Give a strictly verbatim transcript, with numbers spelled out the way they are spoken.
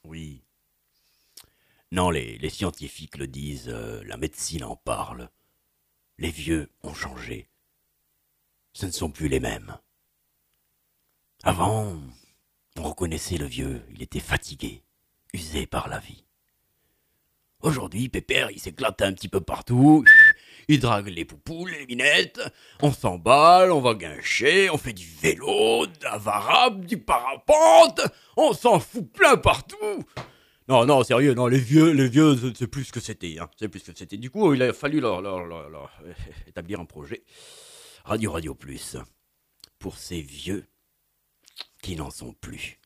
Oui. Non, les, les scientifiques le disent, euh, la médecine en parle. Les vieux ont changé. Ce ne sont plus les mêmes. Avant, on reconnaissait le vieux, il était fatigué, usé par la vie. Aujourd'hui, Pépère, il s'éclate un petit peu partout, il drague les poupoules, les minettes, on s'emballe, on va guincher, on fait du vélo, de la varap, du parapente, on s'en fout plein partout. Non, non, sérieux, non, les vieux, les vieux, c'est plus ce que c'était, hein, c'est plus ce que c'était. Du coup, il a fallu leur, leur, leur, leur établir un projet, Radio Radio Plus, pour ces vieux qui n'en sont plus.